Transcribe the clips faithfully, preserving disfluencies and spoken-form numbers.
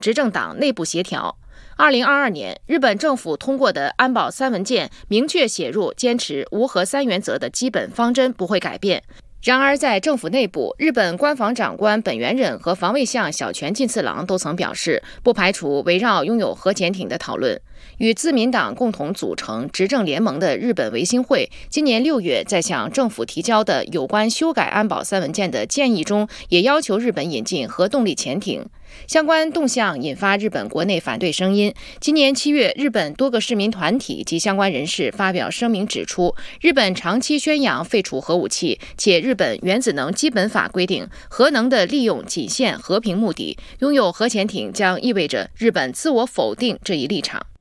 执政党内部协调。二零二二年，日本政府通过的安保三文件明确写入坚持无核三原则的基本方针不会改变。然而，在政府内部，日本官房长官本原忍和防卫相小泉进次郎都曾表示，不排除围绕拥有核潜艇的讨论。与自民党共同组成执政联盟的日本维新会，今年六月在向政府提交的有关修改安保三文件的建议中，也要求日本引进核动力潜艇。相关动向引发日本国内反对声音。今年七月，日本多个市民团体及相关人士发表声明指出，日本长期宣扬废除核武器，且日本原子能基本法规定，核能的利用仅限和平目的，拥有核潜艇将意味着日本自我否定这一立场。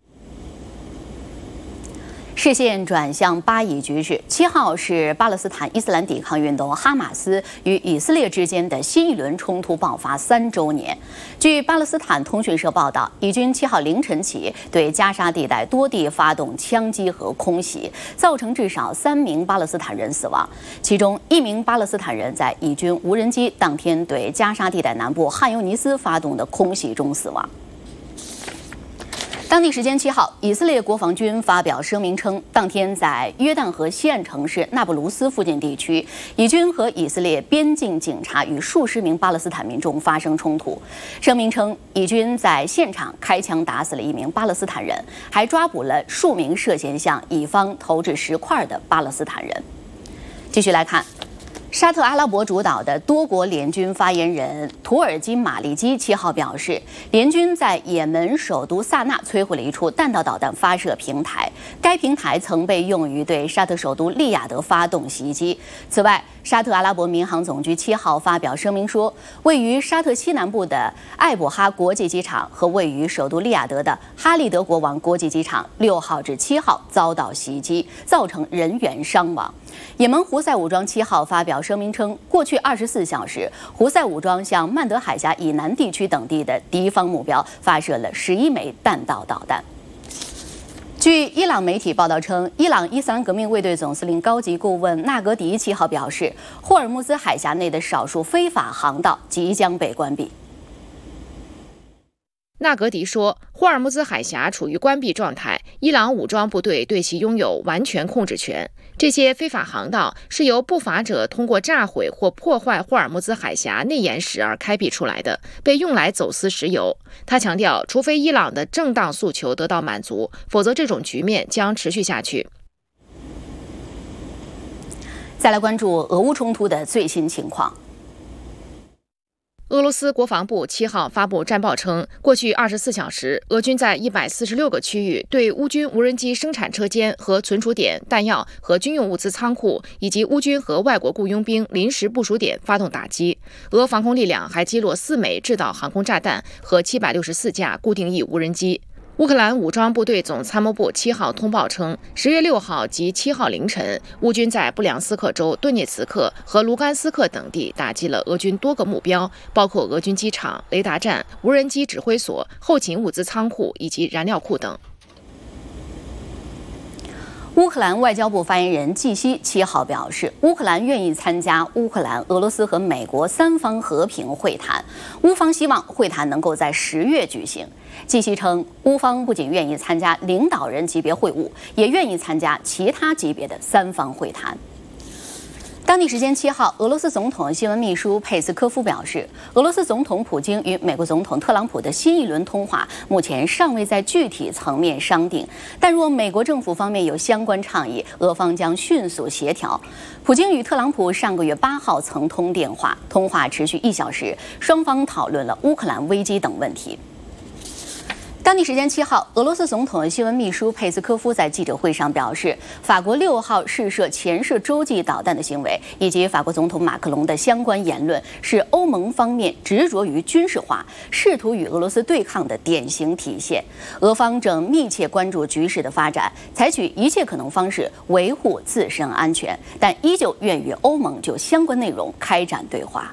视线转向巴以局势，七号是巴勒斯坦伊斯兰抵抗运动哈马斯与以色列之间的新一轮冲突爆发三周年。据巴勒斯坦通讯社报道，以军七号凌晨起对加沙地带多地发动枪击和空袭，造成至少三名巴勒斯坦人死亡，其中一名巴勒斯坦人在以军无人机当天对加沙地带南部汉尤尼斯发动的空袭中死亡。当地时间七号，以色列国防军发表声明称，当天在约旦河西岸城市纳布卢斯附近地区，以军和以色列边境警察与数十名巴勒斯坦民众发生冲突。声明称，以军在现场开枪打死了一名巴勒斯坦人，还抓捕了数名涉嫌向以方投掷石块的巴勒斯坦人。继续来看。沙特阿拉伯主导的多国联军发言人图尔金马利基七号表示，联军在也门首都萨那摧毁了一处弹道导弹发射平台，该平台曾被用于对沙特首都利雅得发动袭击。此外，沙特阿拉伯民航总局七号发表声明说，位于沙特西南部的艾卜哈国际机场和位于首都利雅得的哈利德国王国际机场六号至七号遭到袭击，造成人员伤亡。也门胡塞武装七号发表声明称，过去二十四小时，胡塞武装向曼德海峡以南地区等地的敌方目标发射了十一枚弹道导弹。据伊朗媒体报道称，伊朗伊斯兰革命卫队总司令高级顾问纳格迪七号表示，霍尔木兹海峡内的少数非法航道即将被关闭。 纳格迪说，霍尔木兹海峡处于关闭状态，伊朗武装部队对其拥有完全控制权。这些非法航道是由不法者通过炸毁或破坏霍尔木兹海峡内岩石而开辟出来的，被用来走私石油。他强调，除非伊朗的正当诉求得到满足，否则这种局面将持续下去。 再来关注俄乌冲突的最新情况。 俄罗斯国防部七号发布战报称，过去二十四小时，俄军在一百四十六个区域对乌军无人机生产车间和存储点、弹药和军用物资仓库，以及乌军和外国雇佣兵临时部署点发动打击。俄防空力量还击落四枚制导航空炸弹和七百六十四架固定翼无人机。乌克兰武装部队总参谋部七号通报称，十月六号及七号凌晨，乌军在布良斯克州顿涅茨克和卢甘斯克等地打击了俄军多个目标，包括俄军机场、雷达站、无人机指挥所、后勤物资仓库以及燃料库等。 乌克兰外交部发言人季希七号表示，乌克兰愿意参加乌克兰、俄罗斯和美国三方和平会谈，乌方希望会谈能够在十月举行。季希称，乌方不仅愿意参加领导人级别会晤，也愿意参加其他级别的三方会谈。当地时间七号，俄罗斯总统新闻秘书佩斯科夫表示，俄罗斯总统普京与美国总统特朗普的新一轮通话目前尚未在具体层面商定，但若美国政府方面有相关倡议，俄方将迅速协调。普京与特朗普上个月八号曾通电话，通话持续一小时，双方讨论了乌克兰危机等问题。当地时间七号，俄罗斯总统新闻秘书佩斯科夫在记者会上表示，法国六号试射前射洲际导弹的行为，以及法国总统马克龙的相关言论，是欧盟方面执着于军事化、试图与俄罗斯对抗的典型体现。俄方正密切关注局势的发展，采取一切可能方式维护自身安全，但依旧愿与欧盟就相关内容开展对话。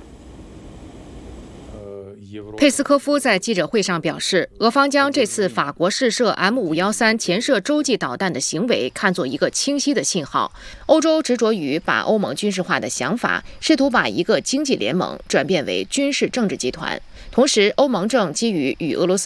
佩斯科夫在记者会上表示，俄方将这次法国试射 M 五一三 前射洲际导弹的行为看作一个清晰的信号。欧洲执着于把欧盟军事化的想法，试图把一个经济联盟转变为军事政治集团。 同时，欧盟正基于与俄罗斯